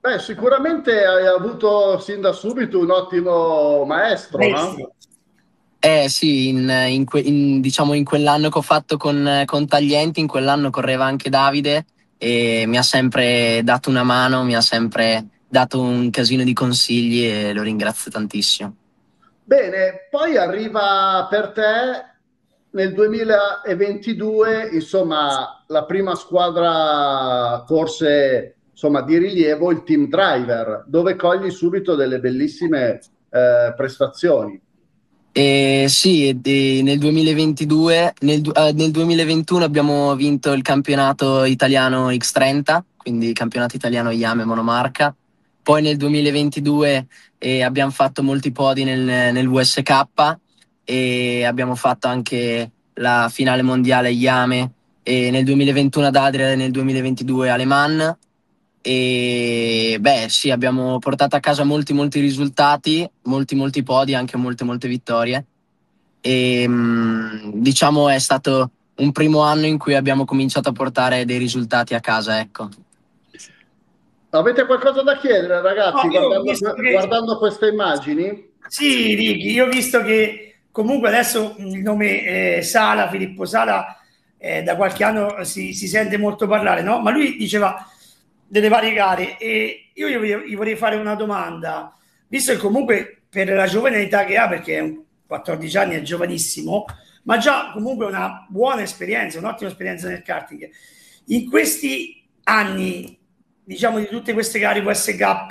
Beh, sicuramente hai avuto sin da subito un ottimo maestro, no? Maestro. Eh, Sì, diciamo in quell'anno che ho fatto con Taglienti, in quell'anno correva anche Davide e mi ha sempre dato una mano, mi ha sempre dato un casino di consigli e lo ringrazio tantissimo. Bene, poi arriva per te nel 2022, insomma, la prima squadra forse, insomma, di rilievo, il Team Driver, dove cogli subito delle bellissime prestazioni. Sì, e nel 2022, nel 2021 abbiamo vinto il campionato italiano X30, quindi campionato italiano Yame monomarca. Poi nel 2022 abbiamo fatto molti podi nel VSK e abbiamo fatto anche la finale mondiale Yame e nel 2021 ad Adria e nel 2022 a Le Mans. E beh, sì, abbiamo portato a casa molti risultati, molti podi, anche molte vittorie. E diciamo è stato un primo anno in cui abbiamo cominciato a portare dei risultati a casa, ecco. Avete qualcosa da chiedere, No, ragazzi, io ho visto che guardando queste immagini? sì, Ricky, io ho visto che comunque adesso il nome Sala, Filippo Sala, da qualche anno si sente molto parlare, no? Ma lui diceva delle varie gare e io gli vorrei fare una domanda, visto che comunque per la giovane età che ha, perché è 14 anni, è giovanissimo, ma già comunque una buona esperienza, un'ottima esperienza nel karting. In questi anni, diciamo, di tutte queste gare VSK,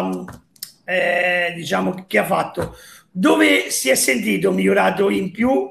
diciamo, che ha fatto, dove si è sentito migliorato in più?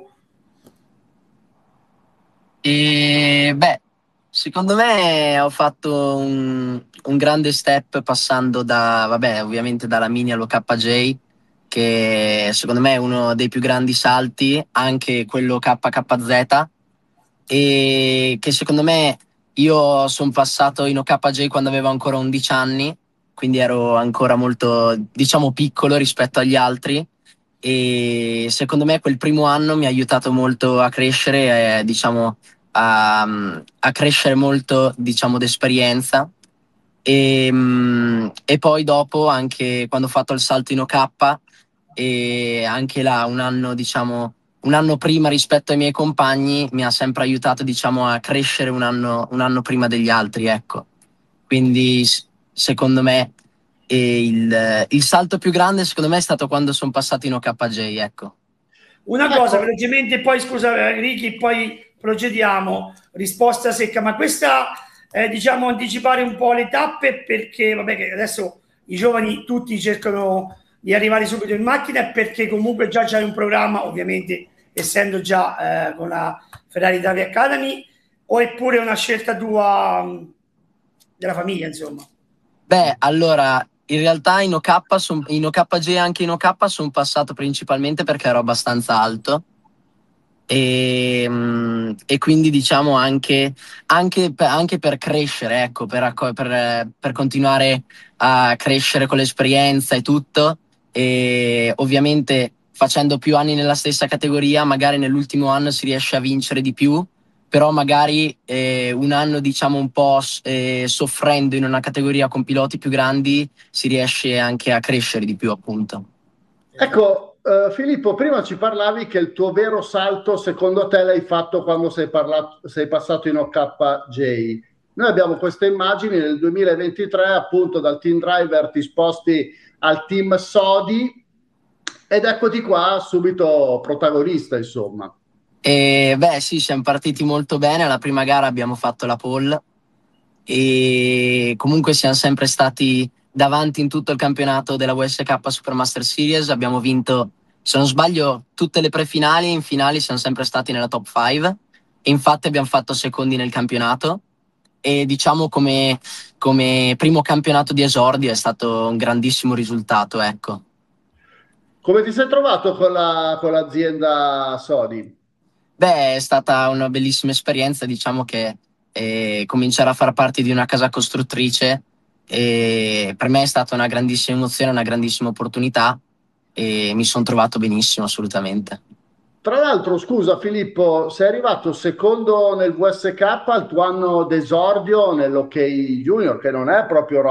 E beh, secondo me ho fatto un grande step passando vabbè, ovviamente dalla Mini allo KJ, che secondo me è uno dei più grandi salti, anche quello KKZ, e che secondo me io sono passato in OKJ quando avevo ancora 11 anni, quindi ero ancora molto, diciamo, piccolo rispetto agli altri e secondo me quel primo anno mi ha aiutato molto a crescere, diciamo, a crescere molto, diciamo, d'esperienza. E poi dopo, anche quando ho fatto il salto in OK, e anche là un anno, diciamo, un anno prima rispetto ai miei compagni, mi ha sempre aiutato, diciamo, a crescere un anno prima degli altri, ecco. Quindi, secondo me, il salto più grande, secondo me, è stato quando sono passato in OKJ, ecco. Una cosa, Ecco, velocemente, poi scusa Ricky, poi procediamo. Risposta secca, ma questa, diciamo, anticipare un po' le tappe perché, vabbè, che adesso i giovani tutti cercano di arrivare subito in macchina perché comunque già c'è un programma, ovviamente, essendo già con la Ferrari Italia Academy, o è pure una scelta tua della famiglia, insomma? Beh, allora, in realtà in OKJ e anche in OK sono passato principalmente perché ero abbastanza alto e quindi diciamo anche per crescere, ecco, per continuare a crescere con l'esperienza e tutto. E ovviamente facendo più anni nella stessa categoria, magari nell'ultimo anno si riesce a vincere di più, però magari un anno diciamo un po' soffrendo in una categoria con piloti più grandi si riesce anche a crescere di più, appunto. ecco, Filippo, prima ci parlavi che il tuo vero salto, secondo te, l'hai fatto quando sei passato in OKJ. Noi abbiamo queste immagini nel 2023, appunto, dal team driver ti sposti al team Sodi ed eccoti qua subito protagonista, insomma. E beh, sì, siamo partiti molto bene. Alla prima gara abbiamo fatto la pole e comunque siamo sempre stati davanti in tutto il campionato della WSK Supermaster Series. Abbiamo vinto, se non sbaglio, tutte le prefinali e in finali siamo sempre stati nella top 5 e infatti abbiamo fatto secondi nel campionato e diciamo come primo campionato di esordio è stato un grandissimo risultato, ecco. Come ti sei trovato con con l'azienda Sodi? Beh, è stata una bellissima esperienza, diciamo che cominciare a far parte di una casa costruttrice per me è stata una grandissima emozione, una grandissima opportunità e mi sono trovato benissimo, assolutamente. Tra l'altro, scusa Filippo, sei arrivato secondo nel VSK al tuo anno d'esordio nell'Hockey Junior, che non è proprio